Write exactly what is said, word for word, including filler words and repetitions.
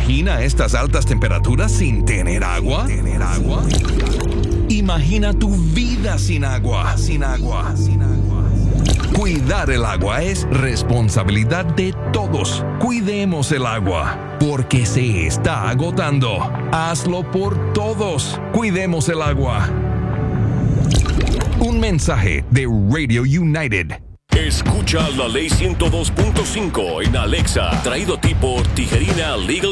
imagina estas altas temperaturas sin tener agua? ¿Tener agua? Imagina tu vida sin agua, sin agua, sin agua. Cuidar el agua es responsabilidad de todos. Cuidemos el agua, porque se está agotando. Hazlo por todos. Cuidemos el agua. Un mensaje de Radio United. Escucha la ley ciento dos punto cinco en Alexa, traído a ti por Tijerina Legal